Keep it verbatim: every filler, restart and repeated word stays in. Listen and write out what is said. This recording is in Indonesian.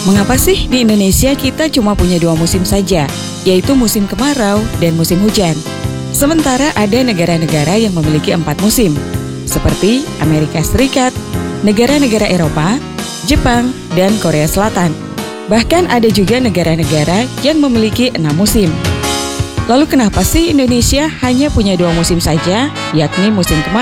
Mengapa sih di Indonesia kita cuma punya dua musim saja, yaitu musim kemarau dan musim hujan? Sementara ada negara-negara yang memiliki empat musim, seperti Amerika Serikat, negara-negara Eropa, Jepang, dan Korea Selatan. Bahkan ada juga negara-negara yang memiliki enam musim. Lalu kenapa sih Indonesia hanya punya dua musim saja, yakni musim kemarau